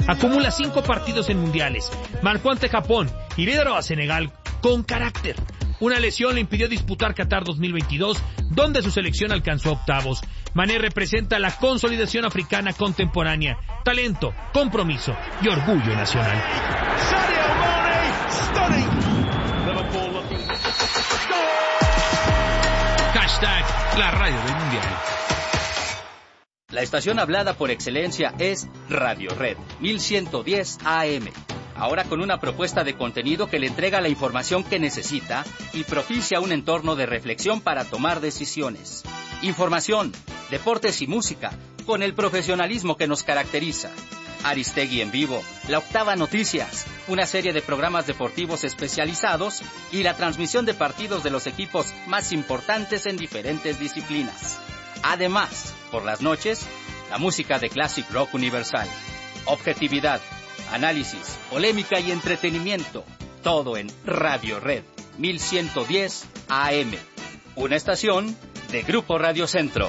Acumula 5 partidos en mundiales, marcó ante Japón y lideró a Senegal con carácter. Una lesión le impidió disputar Qatar 2022, donde su selección alcanzó octavos. Mané representa la consolidación africana contemporánea, talento, compromiso y orgullo nacional. Hashtag la radio del mundial. La estación hablada por excelencia es Radio Red 1110 AM. Ahora con una propuesta de contenido que le entrega la información que necesita y propicia un entorno de reflexión para tomar decisiones. Información, deportes y música, con el profesionalismo que nos caracteriza. Aristegui en vivo, La Octava Noticias, una serie de programas deportivos especializados y la transmisión de partidos de los equipos más importantes en diferentes disciplinas. Además, por las noches, la música de Classic Rock Universal. Objetividad, análisis, polémica y entretenimiento. Todo en Radio Red 1110 AM. Una estación de Grupo Radio Centro.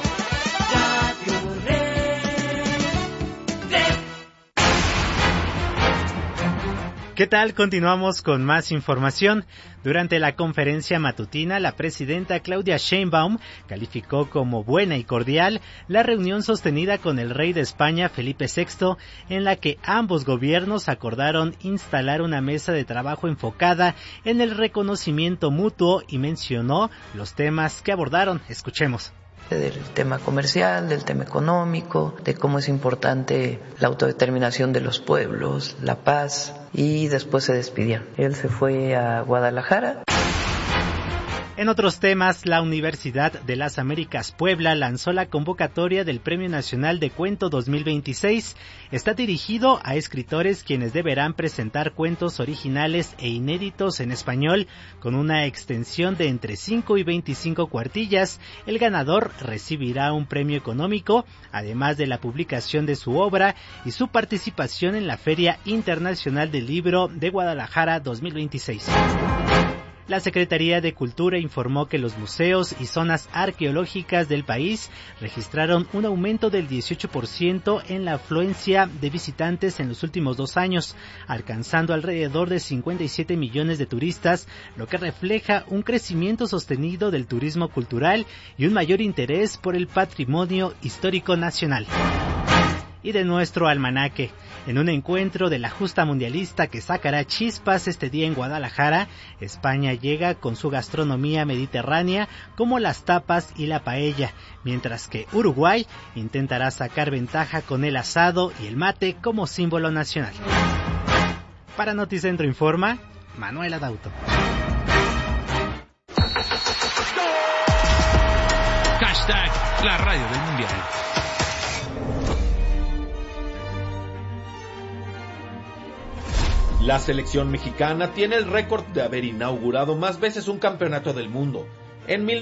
¿Qué tal? Continuamos con más información. Durante la conferencia matutina, la presidenta Claudia Sheinbaum calificó como buena y cordial la reunión sostenida con el rey de España, Felipe VI, en la que ambos gobiernos acordaron instalar una mesa de trabajo enfocada en el reconocimiento mutuo y mencionó los temas que abordaron. Escuchemos. Del tema comercial, del tema económico, de cómo es importante la autodeterminación de los pueblos, la paz, y después se despidieron. Él se fue a Guadalajara. En otros temas, la Universidad de las Américas Puebla lanzó la convocatoria del Premio Nacional de Cuento 2026. Está dirigido a escritores quienes deberán presentar cuentos originales e inéditos en español con una extensión de entre 5 y 25 cuartillas. El ganador recibirá un premio económico, además de la publicación de su obra y su participación en la Feria Internacional del Libro de Guadalajara 2026. La Secretaría de Cultura informó que los museos y zonas arqueológicas del país registraron un aumento del 18% en la afluencia de visitantes en los últimos 2 años, alcanzando alrededor de 57 millones de turistas, lo que refleja un crecimiento sostenido del turismo cultural y un mayor interés por el patrimonio histórico nacional. Y de nuestro almanaque, en un encuentro de la justa mundialista que sacará chispas este día en Guadalajara, España llega con su gastronomía mediterránea como las tapas y la paella, mientras que Uruguay intentará sacar ventaja con el asado y el mate como símbolo nacional. Para Noticentro Informa, Manuel Adauto. Hashtag la radio del mundial. La selección mexicana tiene el récord de haber inaugurado más veces un campeonato del mundo. En